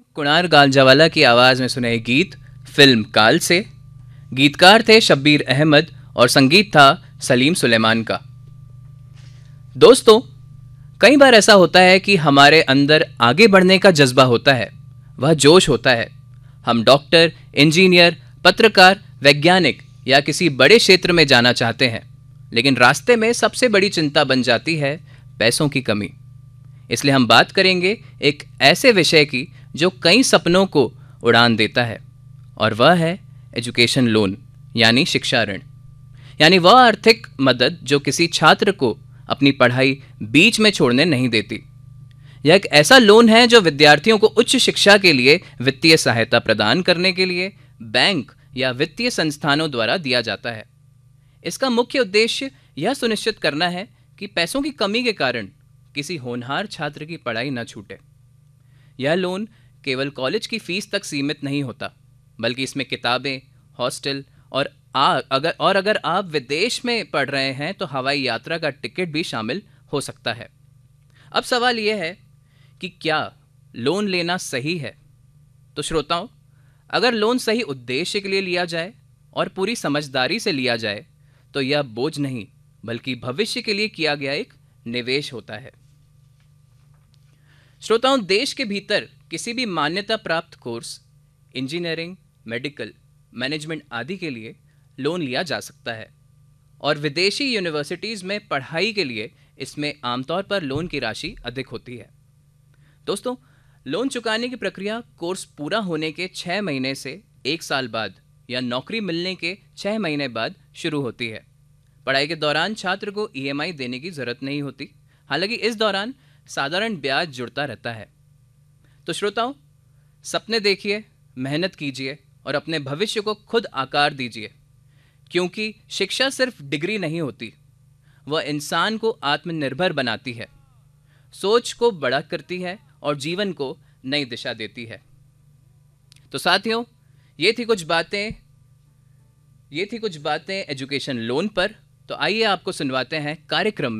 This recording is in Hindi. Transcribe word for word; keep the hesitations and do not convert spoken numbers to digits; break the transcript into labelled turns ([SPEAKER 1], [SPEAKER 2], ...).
[SPEAKER 1] कुणाल गांजावाला की आवाज में सुने गीत फिल्म काल से। गीतकार थे शब्बीर अहमद और संगीत था सलीम सुलेमान का। दोस्तों, कई बार ऐसा होता है कि हमारे अंदर आगे बढ़ने का जज्बा होता है, वह जोश होता है। हम डॉक्टर, इंजीनियर, पत्रकार, वैज्ञानिक या किसी बड़े क्षेत्र में जाना चाहते हैं, लेकिन रास्ते में सबसे बड़ी चिंता बन जाती है पैसों की कमी। इसलिए हम बात करेंगे एक ऐसे विषय की जो कई सपनों को उड़ान देता है, और वह है एजुकेशन लोन यानी शिक्षा ऋण। यानी वह आर्थिक मदद जो किसी छात्र को अपनी पढ़ाई बीच में छोड़ने नहीं देती। यह एक ऐसा लोन है जो विद्यार्थियों को उच्च शिक्षा के लिए वित्तीय सहायता प्रदान करने के लिए बैंक या वित्तीय संस्थानों द्वारा दिया जाता है। इसका मुख्य उद्देश्य यह सुनिश्चित करना है कि पैसों की कमी के कारण किसी होनहार छात्र की पढ़ाई न छूटे। यह लोन केवल कॉलेज की फीस तक सीमित नहीं होता, बल्कि इसमें किताबें, हॉस्टल और आ, अगर और अगर आप विदेश में पढ़ रहे हैं तो हवाई यात्रा का टिकट भी शामिल हो सकता है। अब सवाल यह है कि क्या लोन लेना सही है? तो श्रोताओं, अगर लोन सही उद्देश्य के लिए लिया जाए और पूरी समझदारी से लिया जाए तो यह बोझ नहीं, बल्कि भविष्य के लिए किया गया एक निवेश होता है। श्रोताओं, देश के भीतर किसी भी मान्यता प्राप्त कोर्स, इंजीनियरिंग, मेडिकल, मैनेजमेंट आदि के लिए लोन लिया जा सकता है, और विदेशी यूनिवर्सिटीज़ में पढ़ाई के लिए इसमें आमतौर पर लोन की राशि अधिक होती है। दोस्तों, लोन चुकाने की प्रक्रिया कोर्स पूरा होने के छः महीने से एक साल बाद या नौकरी मिलने के छः महीने बाद शुरू होती है। पढ़ाई के दौरान छात्र को ई एम आई देने की ज़रूरत नहीं होती, हालांकि इस दौरान साधारण ब्याज जुड़ता रहता है। तो श्रोताओं, सपने देखिए, मेहनत कीजिए और अपने भविष्य को खुद आकार दीजिए, क्योंकि शिक्षा सिर्फ डिग्री नहीं होती, वह इंसान को आत्मनिर्भर बनाती है, सोच को बड़ा करती है और जीवन को नई दिशा देती है। तो साथियों, ये थी कुछ बातें ये थी कुछ बातें एजुकेशन लोन पर। तो आइए आपको सुनवाते हैं कार्यक्रम